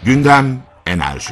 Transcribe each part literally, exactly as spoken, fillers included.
Gündem Enerji.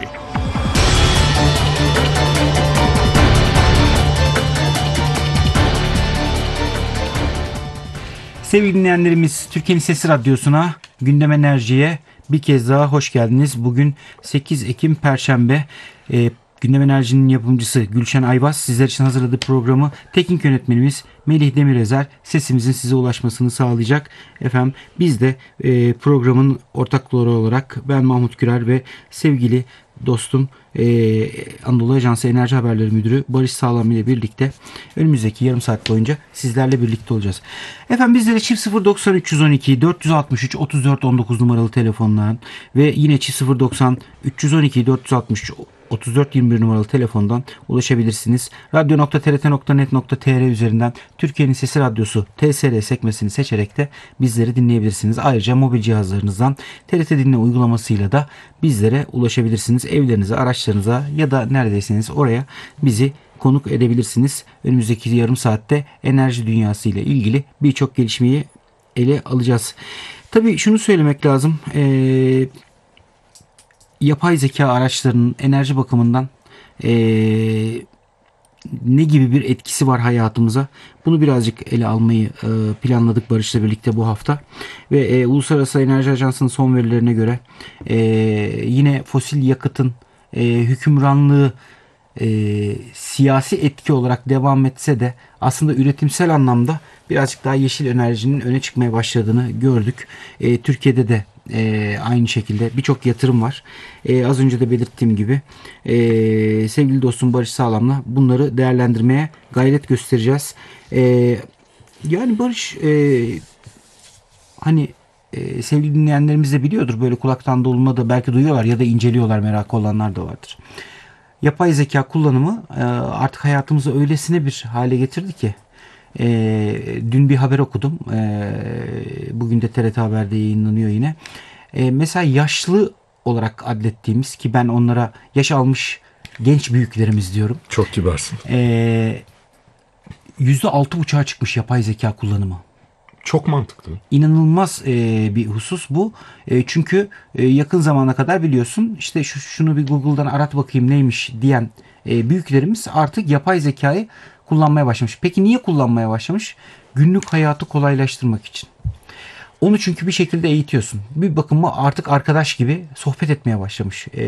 Sevgili dinleyenlerimiz, Türkiye'nin Sesi Radyosu'na, Gündem Enerji'ye bir kez daha hoş geldiniz. Bugün sekiz Ekim Perşembe. E, Gündem Enerji'nin yapımcısı Gülşen Ayvaz sizler için hazırladığı programı teknik yönetmenimiz Melih Demirezer sesimizin size ulaşmasını sağlayacak. Efendim biz de e, programın ortakları olarak ben Mahmut Gürer ve sevgili dostum e, Anadolu Ajansı Enerji Haberleri Müdürü Barış Sağlam ile birlikte önümüzdeki yarım saat boyunca sizlerle birlikte olacağız. Efendim bizlere çift sıfır doksan üç yüz on iki dört yüz altmış üç otuz dört on dokuz numaralı telefondan ve yine çift sıfır doksan üç yüz on iki dört yüz altmış üç otuz dört yirmi bir numaralı telefondan ulaşabilirsiniz. radyo nokta t r t nokta net nokta t r üzerinden Türkiye'nin Sesi Radyosu T S R sekmesini seçerek de bizleri dinleyebilirsiniz. Ayrıca mobil cihazlarınızdan T R T Dinle uygulamasıyla da bizlere ulaşabilirsiniz. Evlerinize, araçlarınıza ya da neredeyseniz oraya bizi konuk edebilirsiniz. Önümüzdeki yarım saatte enerji dünyası ile ilgili birçok gelişmeyi ele alacağız. Tabii şunu söylemek lazım. Eee yapay zeka araçlarının enerji bakımından ee, ne gibi bir etkisi var hayatımıza? Bunu birazcık ele almayı e, planladık Barış'la birlikte bu hafta. Ve e, Uluslararası Enerji Ajansı'nın son verilerine göre e, yine fosil yakıtın e, hükümranlığı e, siyasi etki olarak devam etse de aslında üretimsel anlamda birazcık daha yeşil enerjinin öne çıkmaya başladığını gördük. E, Türkiye'de de e, aynı şekilde birçok yatırım var. E, az önce de belirttiğim gibi e, sevgili dostum Barış Sağlam'la bunları değerlendirmeye gayret göstereceğiz. E, yani Barış e, hani e, sevgili dinleyenlerimiz de biliyordur, böyle kulaktan dolma da belki duyuyorlar ya da inceliyorlar, merakı olanlar da vardır. Yapay zeka kullanımı e, artık hayatımızı öylesine bir hale getirdi ki e, dün bir haber okudum. E, bugün de T R T Haber'de yayınlanıyor yine. E, mesela yaşlı olarak adlettiğimiz, ki ben onlara yaş almış genç büyüklerimiz diyorum. Çok kibarsın. E, yüzde altı buçuğa çıkmış yapay zeka kullanımı. Çok mantıklı. İnanılmaz e, bir husus bu. E, çünkü e, yakın zamana kadar biliyorsun işte şu, şunu bir Google'dan arat bakayım neymiş diyen e, büyüklerimiz artık yapay zekayı kullanmaya başlamış. Peki niye kullanmaya başlamış? Günlük hayatı kolaylaştırmak için. Onu çünkü bir şekilde eğitiyorsun. Bir bakıma artık arkadaş gibi sohbet etmeye başlamış. E,